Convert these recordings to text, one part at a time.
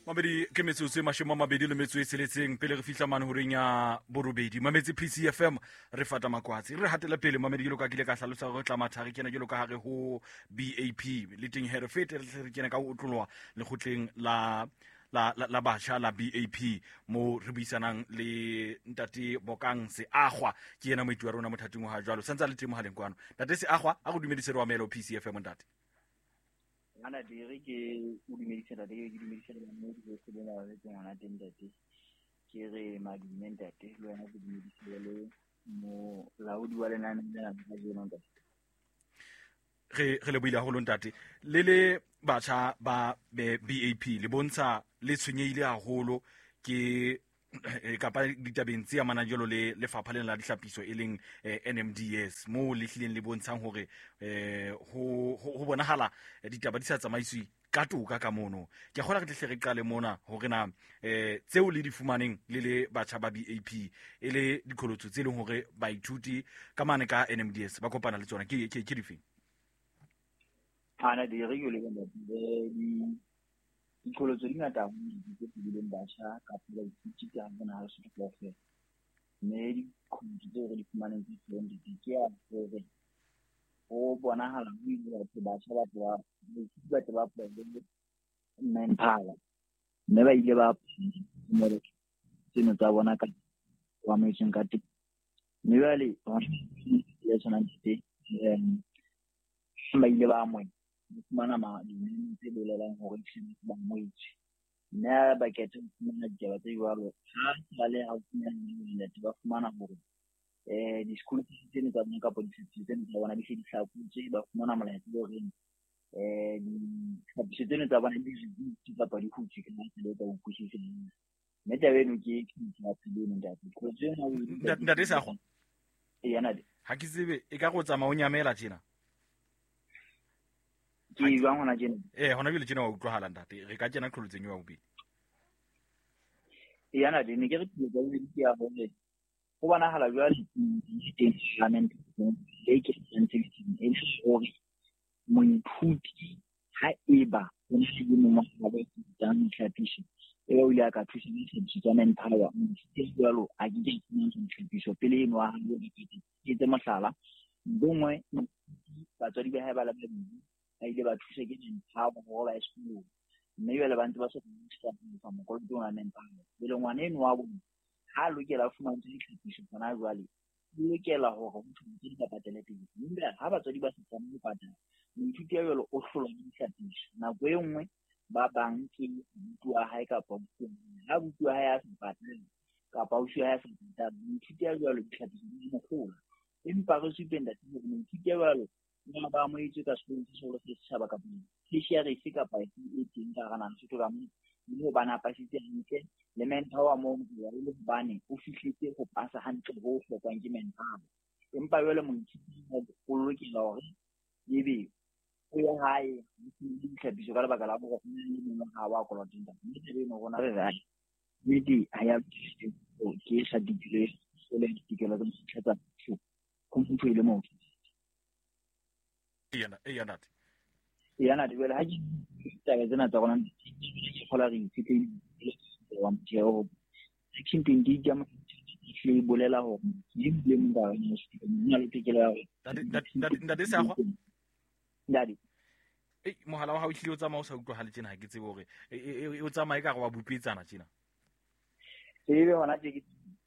Mabedi ke metsotso e mashome a mabedi le metso e tsheletseng pele re fihla mane horeng ya borobedi. Mametse PCFM re fata makwatsi re hatela pele mamedi jelo ka kile ka hlalosa gore tla mathari kena jelo ka hare ho BAP le teng here fete re kena ka utlolwa le khotleng la basha la BAP mo re buisanang le ntate Bokang se agwa ke yena moitwa rona mothating wa jwalo santsa le temo haleng kwano ntate se agwa a go dumedise re wa melo PCFM ntate ana dire ke o dumedisela ke dumedisela mo di se bona le tsona teng date ke re madume ntate le wena go dumedisela le mo laodi wa lenane la ga jeno ntate re le buile haholo ntate le batjha ba BAP le bontsha le tshwenyeile haholo ke kapa ditabeng tse amanang jalo le lefapha lena la dihlapiso e leng NMDS mo le hlileng le bontshang hore ho bonahala ditaba di sa tsamaiswe ka toka ka mono ke kgona re tle re qale mona hore na tseo le di fumaneng le batjha ba BAP e le dikholotso tse leng hore baithuti ka mane ka NMDS ba kopana le tsona ke difeng ana dire yo le bona dikholotso di ngata mo di bileng batjha ka pula ithuti ka bona ha se tlofe mme dikholotso tse re di fumaneng di tsone di ke a gore o bona hala mo ile batho batjha ba tla ba manpower mme ba ile ba mo re tseno tsa bona ka wa mo tseng ka teng mme ba le ya tsona tse ba ile ba mo mana ma di tse bolelang hore ke ba moitse nna ba ke tse mona di ba tse jwalo ha ba le ha tsena le ba fumana hore di school tse ne tsa bona ka policy tse ne tsa bona di se di hlakutse ba fumana molaetsa le hore di tse ne tsa bona di tsa di khutsi ke nna le tsa ukwishise mme taba eno ke tsa tsebeng ntate sa go yana ha ke tsebe e ka go tsamaya o nyamela tjena ke bang hona jena hona bile tjena wa utlwahala ntate re ka tsena tlholotseng yo wa bobedi yana di ne ke re ke di ya bone go bona hala jwa di teng parliament le ke tsentse e le gore moithuti ha eba o ne le mo wa ba tsang tlhapiso e o ile ka thusa mo tsitsana power moithuti jwalo a ke ke mo tlhapiso pele eno a go ke tse mohlala bongwe batswadi ba ha ba la ba ile ba thusa ke dintha go ba sekolo mme jwale ba ntse ba se ka fa mo go tsona mentalo le ngwana eno wa bona ha lokela fumana ditlhapiso tsona jwale lokela hore motho di ka patela teng mme ha batswadi ba se tsama go patela moithuti ya jwalo o hlola ditlhapiso nako e nngwe ba bang ke butu wa hae kapa ha butu wa hae a se patela kapa o shia ya se patela moithuti ya jwalo ditlhapiso di mo khola empa re supenda tse mo moithuti ya jwalo nna ba mo itse ka sekolo se setšhaba ka pele ke share se ka pa e teng ka gana se to ka mo le bana pa se tsentle le manpower mo ya le bane o fihletse go pasa hantle go hlokang ke manpower empa jwale moithuti o lokela hore ebe o ya hae di tlhapiso ka lebaka la go le mo ha wa kola teng mme tebe no gona re ra mme ha ya ke sa digre se le ditikelo tsa tlhatsa go motho ile mo yana di bela ha ke taba tsena tsa gona ke khola re itsetse wa mtheo section 20 ya mo le bolela hore ke le mo ba mo se nna le tikelo ya ntate sa go ndadi mohala wa ha o hlile o tsamaya o sa utlwa hale tjena ha ke tsebe hore o tsamaya ka re wa bupetsana tjena ebe hona tse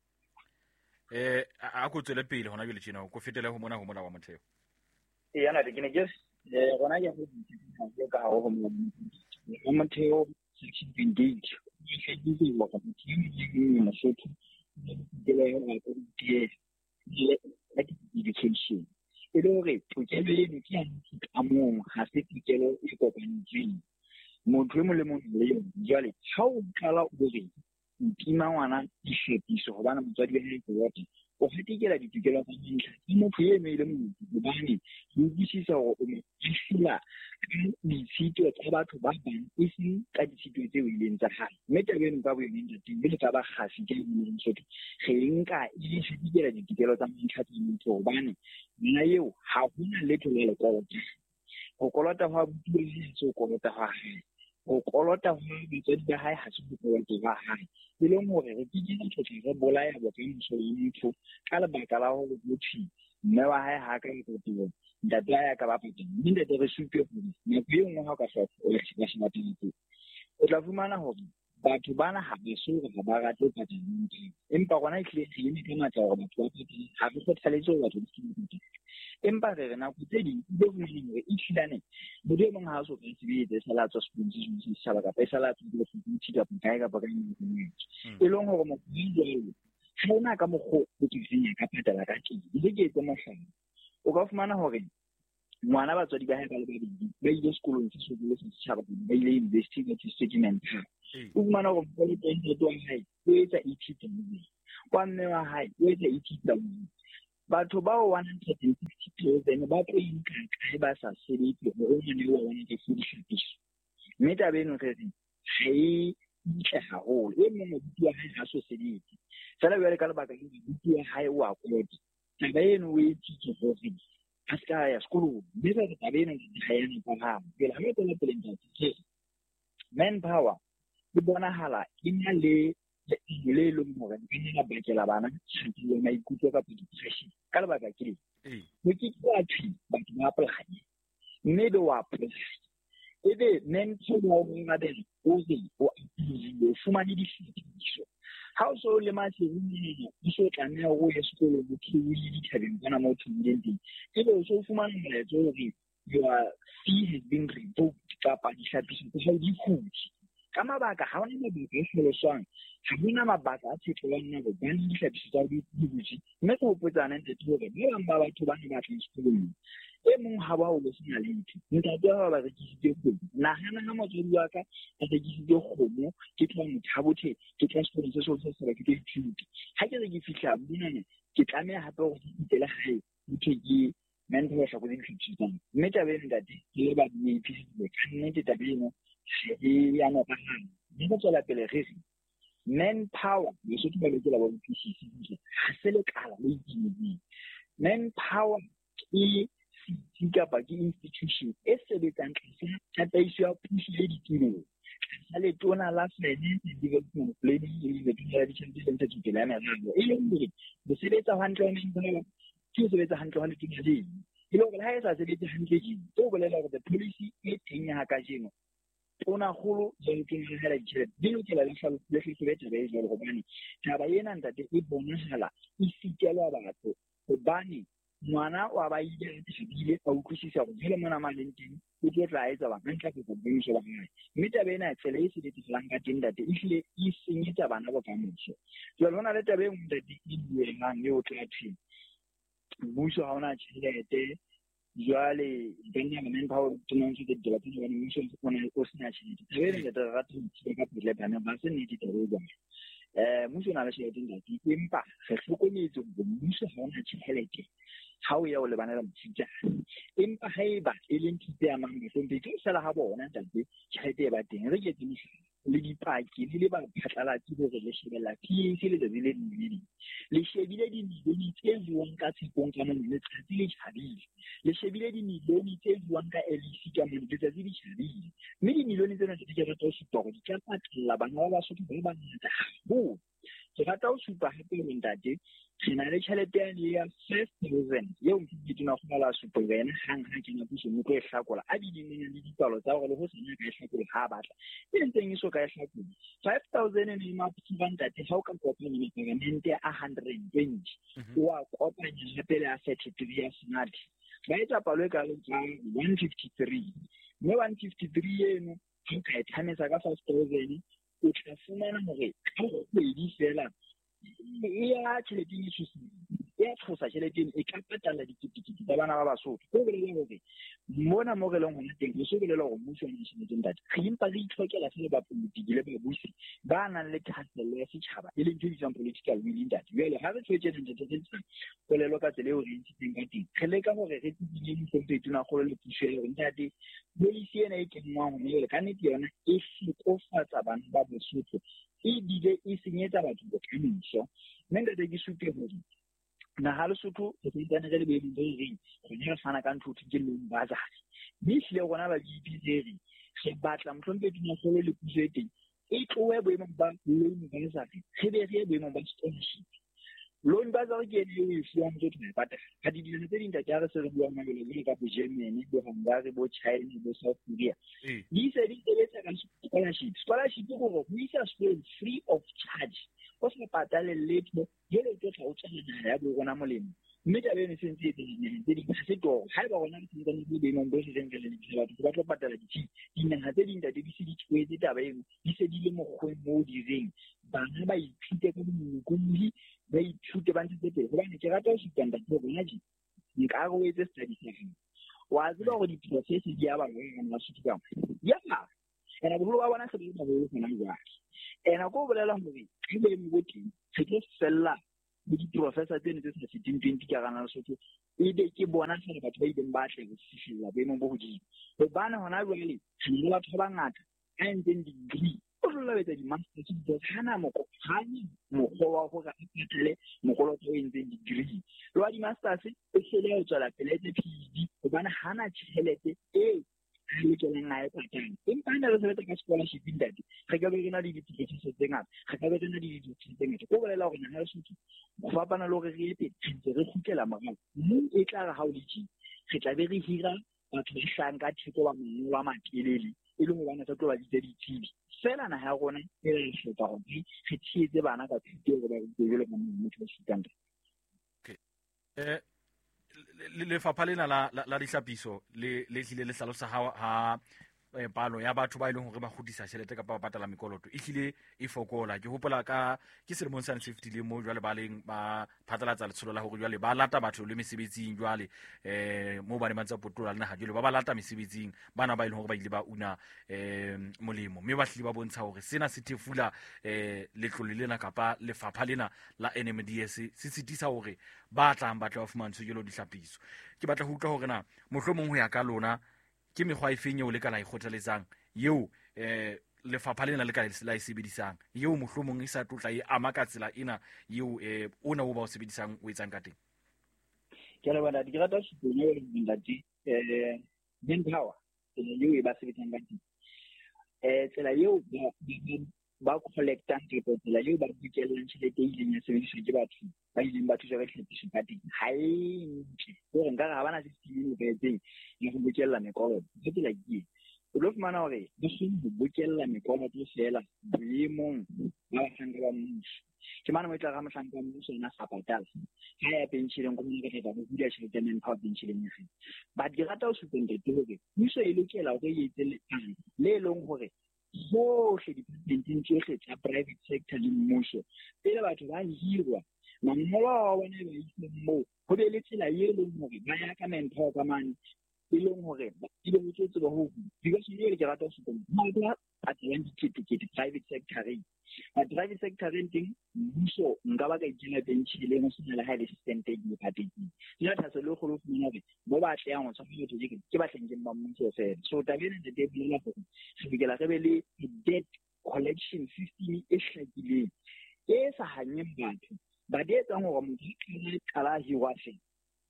a go tswele pele hona jole tjena go fetela ho mona ho mola wa motheo yana de kene just gona ya go ditse ka ho mo motheo section 28 ke di mo ka di mo sotho di le ya go di education e le hore tokelo e ne ke a mo ha se tokelo e kopantsweng motho mo le mo le jale ha o kala o re ntima ngwana dihletiso go bana motswadi wa hae go yota o fetikela ditokelo tsa dintlha ke motho ye me ile mo bobane go buisisa go o tsila ditshito tsa batho ba bang e se ka ditshito tse o ileng tsa gae mme tabeng ka boyeng teng le tsa ba gasi ke mo ntsoto ge nka e fetikela ditokelo tsa dintlha tsa motho bane nna eo ha hona le tholelo go kolota go buile se go kolota ga go kolota ho batswadi ba hae ha se bokoloto ba hae e leng hore re ke dina tlhotla re bolaya bokamoso le motho ka lebaka la hore bothi mme wa hae ha ka ipotong ntate ya ka ba patang mme ntate re supe hore nako e nngwe ha ka hloka o ya se batlang o tla fumana hore batho bana ha ba so re ba rate ho patala motho empa rona e tlile re eme ka matla hore batho ba patala ha re kgothaletse hore batho ba se patala empa re nako tse ding e be hore e tlilane motho e mong ha so ka sebetse sala tswa sponsor se setjhaba kapa sala tswa go fitsi kapa kae kapa kae e leng hore motho e jwalo ha ona ka mokgo o tsenya ka patala ka teng le ke etse mohlala o ka fumana hore ngwana batswadi ba hae ba le babedi ba ile sekolong se seholo se setjhaba ba ile university ka statement o fumana hore mokgwa le teng wa hae o etsa 80,000 kwa mme wa hae o etsa 80,000 batho ba 160,000 ba tlo inka kae ba sa sebetse ho ona le wa bona ke fudishiso mme tabeng re re ha e ntle haholo e mong o bua hae ha so sebetse fela jwale ka lebaka le bua hae wa kolota taba eno o etsitse hore a ska ya sekolong mme ba tabeng ke ha yana pa ha pele ha metela pele ntse manpower e bonahala e na le le leng hore ke nna bakela bana tshitile maikutlo ka depression ka lebaka ke mo ke tla thi batho ba apply mme be wa apply ebe mental well-being o se o fumane ditshitiso ha o so le matsheng di so tlameha go ya sekolo go thuile dithabeng bona mo thuleng teng ebe o so fumana molaetso hore your fee has been revoked kapa dihlapiso tsa hao di khutshe ka mabaka ha ona mabaka a hloloswang ha hona mabaka a tshetswang na go bana dihlapiso tsa di butsi mme go potsana ntse hore ba bang ba batho ba ne ba tla sekolong e mong ha ba o le sena letho ntate ha ba rekisitse kgomo nahana ha motswedi wa ka a rekisitse kgomo ke tla mothabothe ke tla sekolong se se se ke ithuti ha ke re ke fihla bonane ke tlameha hape go itela hae uthe ke mental health go dithuti mme tabeng ntate ke le ba di iphisitse ka nnete tabeng ya no ka hana di go tswela pele re manpower le se ke ba le tsela ba iphisitse ha se le kala le itse manpower e kapa ke institution e sebetsang ka taiso ya puso le ditirong ka le tona la finance development planning le ditšhelete tse di ke la meralo e leng hore bo sebetsa hantle manpower ke sebetsa hantle hantle ke le e le hore ha e sa sebetse hantle ke o bolela hore the policy e teng ya ka jeno tona kholo le ke hela ditšhelete di lokela le sebetsa ba e jalo hobane taba ena ntate e bonahala e fitelwa batho hobane ngwana wa ba ile a tsebile a utlwisisa go le mona malenteng o tla etsa ba ntla ke go buisha ba hae mme tabe ena tsela e se di tlang ka teng date e hlile e senyetsa bana ba kamoso jwale hona le tabe engwe date e buelang le o tla thi buisha ha ona tšhelete jwale benya manpower tshwanetse ke dira tse di mmuso o ne o sena tšhelete tabe ena date ga tse ka pele bana ba se nnete tabe ba mmuso na le tšhelete date empa re hlokometse go mmuso ha ona tšhelete ha o ya o le bana la motšitsa empa ha e ba e leng tshitse ya mang go ntse ke sala ha bona tate tšhelete e ba teng re ke tse le dipaki le ba phatlalatsi hore le shebella PAC le le nnedi le shebile di milione tse buang ka tshepong ka mona le tsatsi le tšhabile le shebile di milione tse buang ka LEC ka mona le tsatsi le tšhabile mme di milione tsena tse di rata go supa go di ka patla bana ba Basotho ba ba ngata bo ke rata go supa hape le ntate re na le tšhelete ya 5,000 yeo ke tuna go la supa wena hang ha ke na puso mo go e hlakola a di dineng le dipalo tsa gore le go senya ka e hlakola ha batla e ntseng iso ka e hlakola 5,000 ne ma putsa ntate ha o ka kopanya le payment ya 120 wa kopanya le pele a 33 ya smart ba etsa palo e ka le 153 mme 153 eno ke ka e thamesa ka 5,000 o tla fumana hore ka go di fela ya tšhelete e thusa ya thusa tšhelete e ka patala dikitiki tsa bana ba Basotho go bolela hore mona mo re leng hona teng le se bolela hore mmuso wa tšhelete ntate re impa re itlhokela se le ba politiki le ba busi ba nang le thasello ya setšhaba e leng tse political will ntate jwale ha re tswetse ntate tse tsa bolelo ka tsela eo re ntshitseng ka teng re leka hore re tsebile ditlhopho e tuna go le puso ya hore ntate policy ena e kengwang go le ka nnete yona e sikofatsa bana ba Basotho e bile e senyetsa batho bokamoso mme ntate ke supe hore na ha Lesotho se tsena re le beileng re re go ne re fana ka ntho ke le bazari mme hle gona ba BPZ re batla mohlompe dinagolo le puso e teng e tloe boemong ba loan bursary re be re ye boemong ba scholarship. Loan bursary ke ene eo e fiwang ke tlo e patala ka dilemo tse ding tate ha re se re buang mabelo le ka bo Germany, bo Hungary, bo China, bo South Korea di se di sebetsa ka scholarship. Scholarship ke gore ho isa sekolong free of charge o sa patale letho jele tlo tla o tsena naha ya bo rona molemo. Mme tabe ene sentse e teng tse ding ha se toro ha eba rona re tsentse le boemong bo se teng re le batho ba tlo patala dinaha tse ding tate di se di tshwetse taba eno di se di le mokgweng mo direng bana ba ithute ka bolokolohi ba ithute ba ntse pele hobane ke rata ho sitanda ke bona je nka go etse study session wa tseba gore di-process di ya ba ba sitwa ya ena boholo ba bona se ba bolo hona jwale ena go bolela hore ke be mo teng se ke sella le di-professor tsene tse sa feteng 20 ka gana Lesotho e be ke bona fela batho ba ileng ba tle go fihlela boemong bo godimo hobane hona jwale re le batho ba bangata a entseng degree o hlolabetsa di-masters because hana mokgwa wa gore a patale mokoloto o entseng degree le wa di-masters e hlele ho tswela pele tse PhD hobane hana tjhelete e a lokelang a e patang empa ha ne re sebetsa ka scholarship ntate re ka be re na le di-professor tse ngata re ka be re na le di-doctor tse ngata ko bolela gore naha ya Lesotho go fapana le gore re ete ntse re kgutlela morao mme e tla re ha o le tjena re tla be re hira batho ba hlang ka theko ba mongolo a matelele e leng hobane sa tlo ba ditse ditsebi fela naha ya rona e re hloka gore re thietse bana ka thuto gore ba rute jwalo ka motho o sitang. Lefapha lena la dihlapiso le hlile le hlalosa ha palo ya batho ba ileng hore ba godisa tjhelete ka ba patala mekoloto e hlile e fokola. Ke hopola ke selemong sa 50 le mo jwale ba leng ba phatlalatsa letsholo la hore jwale ba lata batho le mesebetsing jwale mo ba ne mantsa potola le naha jwale ba lata mesebetsing bana ba ileng hore ba ile ba una molemo mme ba hlile ba bontsha hore sena se thefula letlole lena kapa lefapha lena la NMDS se sitisa hore ba tlang ba tla ba fumantshwe jelo dihlapiso. Ke batla ho utlwa hore na mohlomong ho ya ka lona ke mekgwa e feng eo le ka la ikgothaletsang eo lefapha lena le ka la e sebedisang eo mohlomong e sa tlotla e ama ka tsela ena eo ona o ba o sebedisang o etsang ka teng? Ke re bana di rata sepone le ndati manpower eo e ba sebetsang ka teng tsela eo ba collectang ke tsela eo ba bukellang tjhelete e ileng ya sebediswa ke batho ba ileng ba thusa ka tlhapiso ka teng ha e ntle gore nka ga bana system e etseng ya go bokella mekoloto ke tsela ke o lo fumana hore ba se go bokella mekoloto fela boemong ba batlang ba mmuso ke mana mo tla ga motlang ka mmuso ena sa patala ha ya pension go mo ke ba go dira tjhelete manpower pension ya gagwe ba di rata o supende te hore mmuso e lokela go e etse le leng hore bohle di-departmenteng tsohle tsa private sector le mmuso pele batho ba hirwa mangolo a bona ba iseng moo ho be le tsela e leng hore ba ya ka manpower ka mane e leng hore e be botsotsi ba ho because le ke rata ho suponna ba tselang dikete private sector-eng private sector-eng teng mmuso nka ba ka ikela benchile mo sena le high assistant di pateng ya thasa le go fumana hore bo ba tleang go tsaya batho ke ba tlengeng ba mmuso fela so tabeng tse di bolela gore se dikela re be le debt collection system e hlakileng e sa hanyeng batho ba di etsang gore motho a qala hirwa fela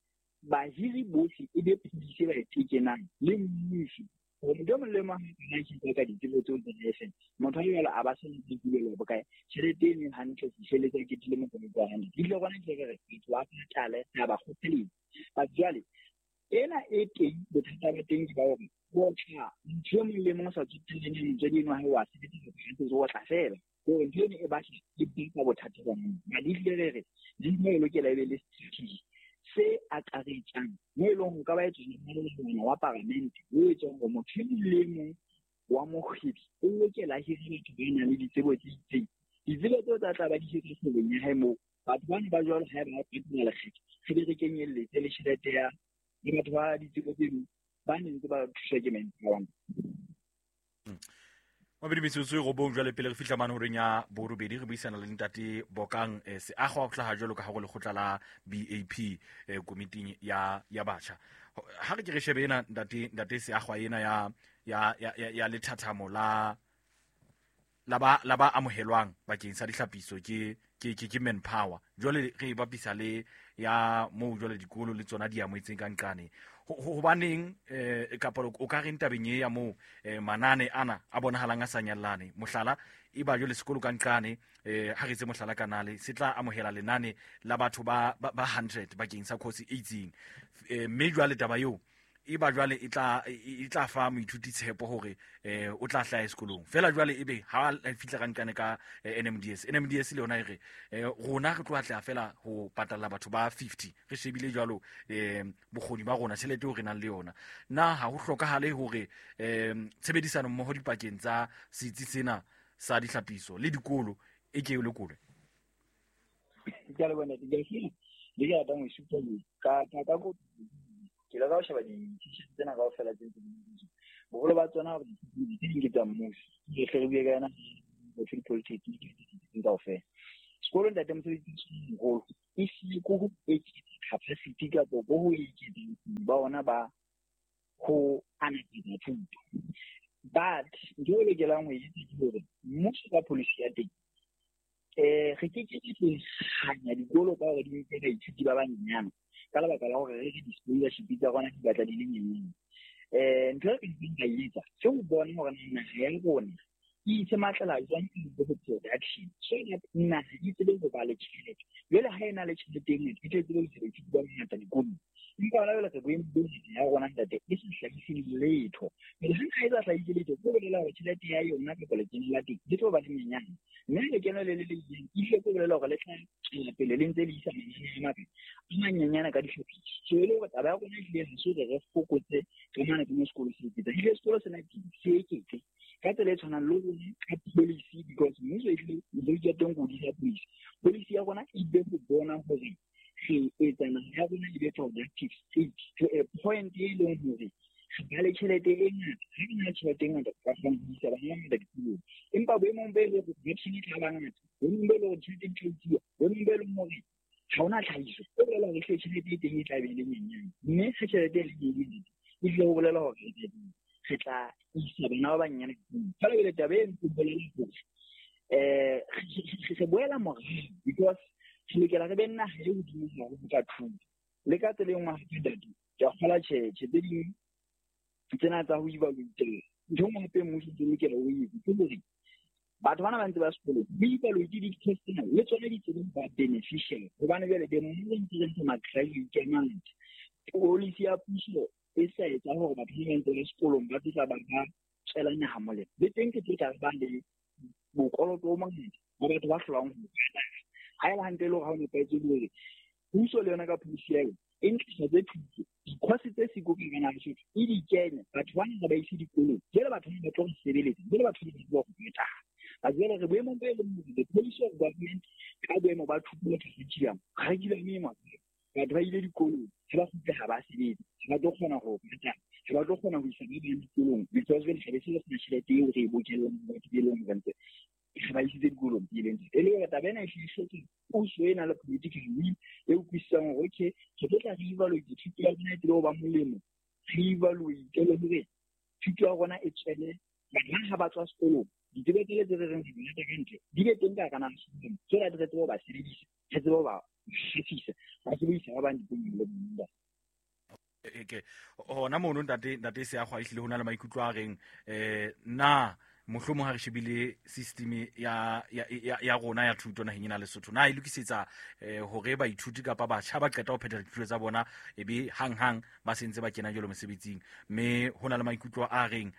bahiri bohle e be pholisi ba e tekenang le mmuso gore mo le mo ha ke ka ditiro tse tsa lesson motho yo a ba se le dibelo bokae tšhelete e hantle se tšhelete ke dile mo go bona di le gona ke re ke wa patale ya ba go tsheli ba jwale ena e teng bothata ba teng ba hore go tla ntho mo le mo sa tshileng ntse di no ha wa se di se go tla fela go ntho e ba se di ka bothata ba mo ba di le re di mo e lokela e be le strategy se akaretsang mo e leng ka ba e tsena wa parlamente o etsang go motho le mo wa moghibi o lokela hiri batho ba nang le ditsebo tse itseng ditsebo tse tsa tla ba di hiri se le nya mo batho ba ne ba jwalo ha ba phela le kgetho se di re kenyelletse le tšhelete ya di batho ba ditsebo tse ba neng ba thusa ke manpower. Mabedi metsotso e robong jwale pele re fihla mane horeng ya borobedi re buisana le ntate Bokang se a go tla ha jwalo ka go le khotla la BAP komiting ya batjha ha re ke re shebe ena ntate se a go ena ya lethathamo la ba amohelwang bakeng sa dihlapiso ke manpower jwale re bapisa le ya mo jwale dikolo le tsona di amoetseng ka nqane hobaneng kapa o ka reng tabeng e ya moo manane ana a bonahalang a sa nyallane mohlala e ba jole sekolo ka nqane ha re tse mohlala kanale se tla amohela lenane la batho ba 100 bakeng sa course e itseng mme jwale taba eo e ba jwale e tla fa moithuti tshepo hore o tla hlaya sekolong fela jwale ebe ha a fihla ka nqane ka NMDS le yona e re rona re tlo atla fela ho patalla batho ba 50 re shebile jwalo bokgoni ba rona tšhelete o re nang le yona na ha ho hlokahale hore tshebedisano mmoho dipakeng tsa setsi sena sa dihlapiso le dikolo e ke le kole ke le bona di ga tang o supa ka go ke la ga o sheba di-t-shirt tsena ga o fela tse bogolo ba tsona gore di tsa mmuso ke kgere ka yana go feel politics ka o fela sekolo ntate mosebetsi mogolo e se go go capacity ka go go iketse ba ona ba go anaketsa thuto but jo le ke la mo itse gore mmuso ka policy ya teng re ke hanya dikolo ka gore di ke ithuti ba banyenyana ka lebaka la gore re di-scholarship tsa gona di batla di le nyenyane ntho e ke ka itsa se o bona gore naga ya rona e itse matlela jwang go production so that naga e tsebe go ba le tšhelete jwale ha e na le tšhelete e ngata e tle tsebe go dira dithuto ba ngata dikolo empa ona jwale re boemo bo ya rona ntate e se hlahiseng letho mme ha nka e tsa hlahise letho go bolela gore tšhelete ya yona ka lekeno la teng le tlo ba le nyenyane mme lekeno le itseng ile go bolela gore le tla pele le ntse le isa manyenyane a manyenyane ka dihlophiso so e le gore taba ya rona ile re so re fokotse ka mana ke mo sekolo se itse ile sekolo se na se eketse ka tsela e tshwanang le go ka policy because mmuso ile le ja teng go disa policy ya rona e be go bona gore re etsana ya rona e be productive stage to a point e leng hore ga le tšhelete e ngata ha ke na tšhelete e ngata ka go disa bana ba dikolong empa boemong be le production e tla ba ngata boemong be le tšhelete e tlhotsiwa boemong be le hore ga ona tlhahiso o bolela gore tšhelete e teng e tla be le nyenyane mme ha tšhelete e le nyenyane e tle go bolela gore re tla isa bana ba banyane fela le taba e ntse bolela gore re boela morago because re lokela re be nna ga e godimo ga go ka thuto le ka tsela e nngwe ga ke dadi ke a kgola tšhetšhe tse dingwe tsena tsa go evaluatela ntho ngwe gape mmuso tse lokela o etse ke gore batho bana ba ntse ba sekolo ba evaluate di-test tsena le tsone di tsebeng ba beneficial gobane jale the more ntse re ntse ma-graduate a mangata policy ya puso e sa etsa gore batho ba ntse le sekolong ba tsa ba ba tswela naga molemo le teng ke tla ba le bokoloto o mangata ba batho ba hlolang go patala ha ela hantle le ga o ne pa itse gore puso le yona ka policy ya e ntse tse thuto di-course tse se go kana go e di kenya batho ba nna ba ise dikolong jele batho ba tlo go sebeletsa jele batho ba go patala a jele re boemo be le mo the policy of government ka boemo ba thuto le curriculum ga ke le memo batho ba ile dikolong ga ba fitla ga ba sebetse ga ba tlo kgona go patala ga ba tlo kgona go isa ba dikolong because when ga se le tšhelete eo re e bokellang ba dikolong rentse ga ba ise dikolong dileng e le gore tabena e hlotse puso e na le political will e o kwisang gore okay ke tla re evaluate thuto ya rona e tle go ba molemo re evaluate le gore thuto ya rona e tswele bana ga ba tswa sekolong ditebetele tse re reng di bona ka ntle di be teng ka kana sekolong so that re tsebo ba sebedisa re tsebo ba shifisa ba se isa ba bang dikolong le bona ke ona mono ntate se a gwa ihle hona le maikutlo a reng na mohlomong ha re shebile system ya rona ya thuto naheng ena Lesotho na e lokisetsa hore ba ithuti kapa batjha ba qeta ho phethela dithuto tsa bona ebe hang ba sentse ba kena jalo mosebetsing mme hona le maikutlo a reng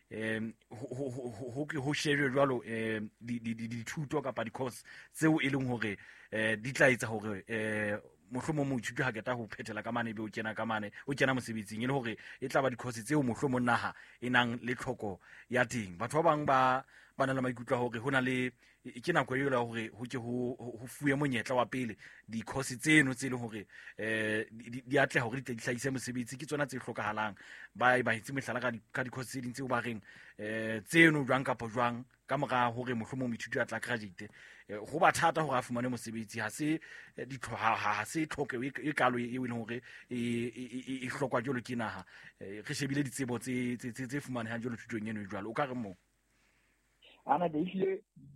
ho share jwalo dithuto kapa di-course tseo e leng hore di tla etsa hore mohlomong moithuti ha keta ho phethela ka mane be o kena mosebetsing e le hore e tla ba di-course tseo mohlomong naha e nang le tlhoko ya teng batho ba bang ba na le maikutlo hore ho na le ke nako e la hore ho ke ho fuwe monyetla wa pele di-course tseno tse leng hore di atleha hore di hlahise mosebetsi ke tsona tse hlokahalang ba hitse mehlala ka di-course tse ding tseo ba reng tseno jwang kapa jwang ka mora hore mohlomong moithuti a tla graduate go ba thata hore a fumane mosebetsi ha se tlhoke e kalo e leng hore e hlokwa jalo ke naha re shebile ditsebo tse fumanehang jalo thutong eno jwalo o ka re mo ana de ile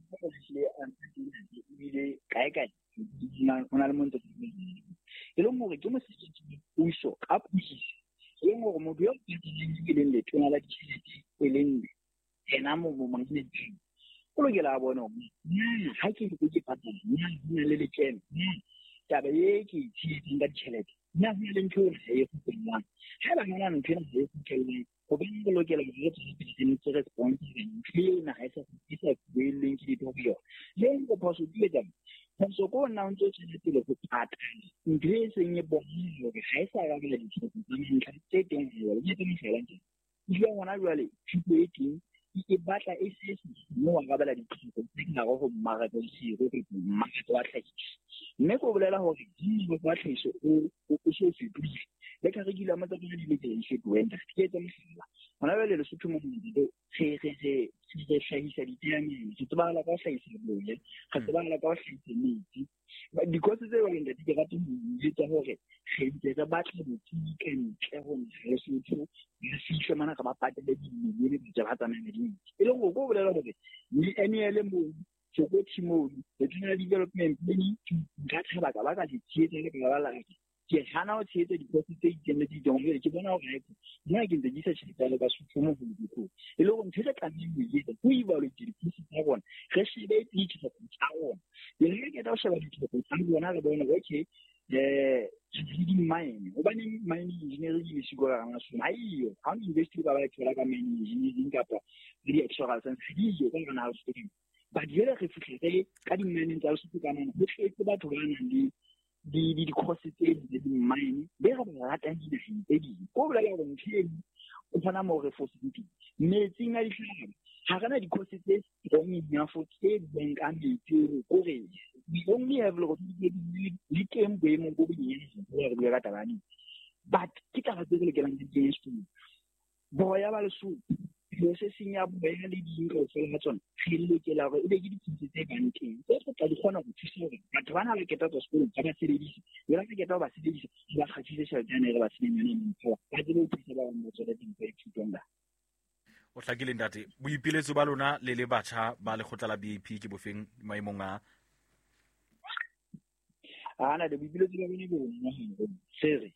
ile kae ona le monto e leng hore ke mosebetsi puso ka puso e gore motho yo ke leng le tona la ditšhelete e leng ena mo management o lokela a bone ha ke ke patala nna le lekeno taba e ke tsitseng ka ditšhelete nna ho le ntho e kgutlang ha ba ngwana ntho e kgutlang go beng go lokela go re tsetse responsible ntho na ha isa building ke ditho yo le go phoso di le so go na ntse tšhelete le go patala ntho e seng e bona gore ha isa ga le ditšhelete tsa ntlha tse teng go le teng fela ntse di ngwana jwale thuto e teng e batla e se mo wa ga bala dithuto tse nna go mmaga go se go mmaga wa tlhagiso mme go bolela gore di go ba tlhagiso o se se dule le ka re dila mo tsa di le teng se duenda ke etsa mosala ona ba le se thumo mo di se tlhagisa diteng se tsa bala ka tlhagisa boye ga se bala ka tlhagisa metsi di kotse tse ba nda di ga tse di tsa gore ge di tsa batla botsi ke ntle go re se thuto di se mana ka ba patele di le di tsa tsana di e le go go bolela gore ni ene mo go timo le tsena development le ni ga tsaba ka ba ka di tsietse le ka ba la ke hana o tsietse di cost tse di ne di dongwe ke bona gore nna ke ntse di sa tshita le ba suthu mo go di go e le go ntse ka nne mo yetsa go iba le di pusi tsa bona re shebe di tsa tsa bona le re ke tla sheba di tsa tsa bona le bona okay di mine o bane mine engineering di se go ga nga sona io ha ni investi ba ba tsela ka mine engineering kapa di extra sense di yo ka na se ke ba di re re fitlhetse ka di mine tsa se ka nana go tletse batho ba nang di cost tse di mine be ga ba rata di tse di go bolela gore ntsheng o tsana mo re fositi metsi nga di tlhaba ha kana di cost tse go nya for tse bank a metsi go re we only have lo di teng bo mo go binye re re ga tabani but ke tla ga tsele ke lang di teng boya ba le su se senya boya le di ngo fela tsona ke le ke la go e be ke ditse tse bankeng tse go tla di gona go thusa gore batho bana le keta tsa sekolo ba sebedisa le ba keta ba sebedisa ba khatsile tšhelete ya ba tsenya ne motho ba di le thusa ba mo tsela di tse tsonga o tlakile ntate boipiletso ba lona le batjha ba le khotla la BIP ke bofeng maimong a ana de boipiletso ba bone bo nna sere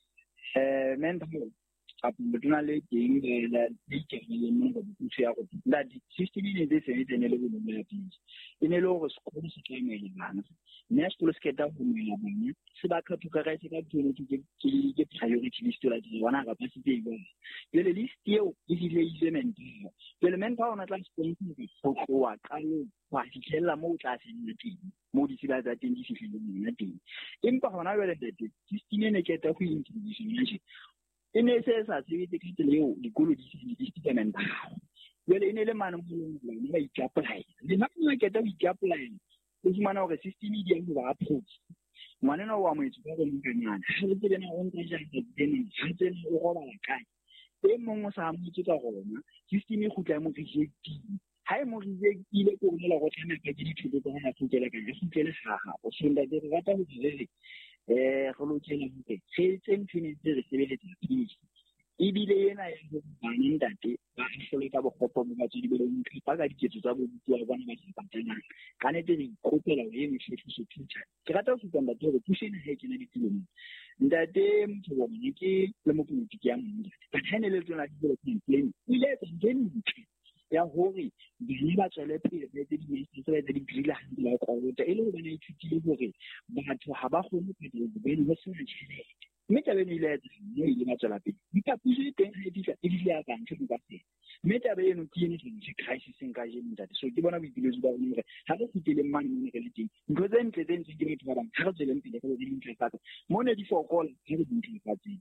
mental apunduna le teng la dikele mo go butse ya go la di 16 ne tse se tene le go nna pele ene le go sekolo se tlame le bana ne sekolo se keta go nna bana se ba khatho ka ga se ka tsone ke priority list la di bona ga ba se teng le list eo e di le element le mental ona tla sponsor go tloa ka lo ba fitlhela mo tla se nne teng mo di sila tsa teng di fitlhele nna teng empa hona jwale tete 16 ne keta go introduction ya ene se sa tsebetse ke leo dikolo di se di statement jwale ene le mana mo le ba i-apply le nna ke ta i-apply o fumana gore system di ya go ba approach ngwana wa mo itse ka go nkanyana ha le tsena o ntse ja ke teng ha tsena o go ba kae e mongwe sa mo itse ka gona system e gutla mo rejecting ha e mo rejectile ko go la go tlhama ka dithuto tsa ga tsela ka se tlele gaga o senda di rata go dire go lokela hore se tsentshine tse re sebeletsa pele e bile ena ya go bana ntate ba hlole ka bogopo mo ba tsedi bele ntse ba ka diketso tsa bobutsi wa bona ba se patana ka nete re kopela go eme se thusa ke rata go tsamba gore pushene he ke na ditilong ntate motho wa mone ke le mo politiki ya monna ba tsene le tsona development plan ile tsa ntse ya hore di ba tswele pele le di ministry tse di grilla handle ya kwalota e le go bona ithutile gore batho ha ba gone ka di bene mo sena tšhelete mme tabe ne ile mo ile ba tswela pele di ka puso teng ha di ya ka ntse ba se mme tabe eno ke ene ke crisis nka je ntate so ke bona boipiletso ba gore ha re fitile mane mo re le teng ntho tse ntle tse ke batho ba bang ha re tsweleng pele ka di ntle tsa mo ne di fokola ha re di ntle tsa teng.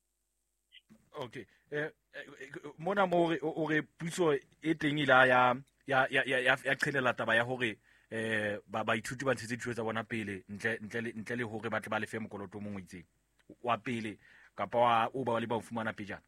Okay mona mo o re puso e teng ila ya qhelela taba ya hore ba ithuti ba ntse dithuto tsa bona pele ntle le hore ba tle ba lefe mokoloto mo ngwetseng wa pele kapa wa o ba le ba fumana pejana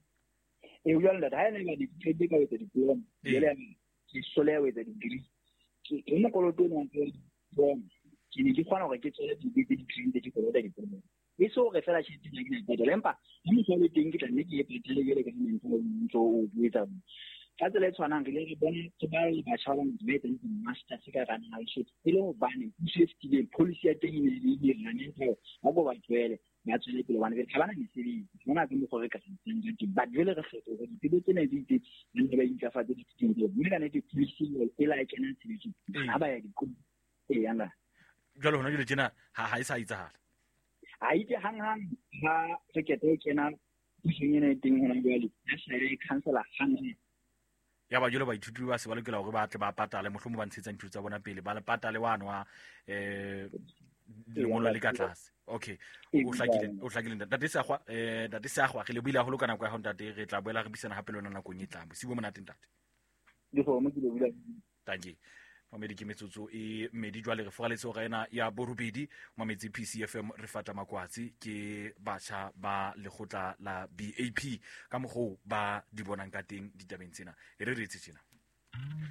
e o jwale ha ene ba di tshede ka wetsa diploma le ke sole ya wetsa degree ke mokoloto o nang le diploma ke ne ke kgona gore ke tsole di train di kolota diploma e so re fela tshiti di ne ba lempa mo so le teng ke tla ne ke e patele le ka ntso o buetsa ka tsela e tshwanang re le bona ke ba le ba tshwana mo di betsa di master se ka rana ha shit e le go bane safety le policy ya teng le di rane tlo ba go ba tswele ba tswele pele wane ha bana mesebetsi bona ke mokgwa re ka sentseng ke ba jwele re fetsa gore ditsebo tsena di itse le ba intlafatse diteng tseo mme ka nete policy e la kena tshebetso ha ba ya dikolo yana jwale hona jwale tjena ha e sa itsahala a itse hang ha sekete kena pushing teng hona jwale national council hang ya ba jwale ba ithuti ba se ba lokela hore ba tle ba patale mohlomong ba ntshetsa dithuto tsa bona pele ba le patale wana wa lengolo le ka tlase okay o hlakile ntate Sagwa re le buile haholo ka nako ya ho ntate re tla boela re bisana hape le lona nakong e tlang bosibo monate ntate mo ke le buile thank you mamedi ke metsotso e mmedi jwale re fogaletse go ena ya borobedi mametse PCFM re fata makwatsi ke batjha ba lekgotla la BAP ka mogo ba di bonang ka teng ditabeng tsena e re retse tjena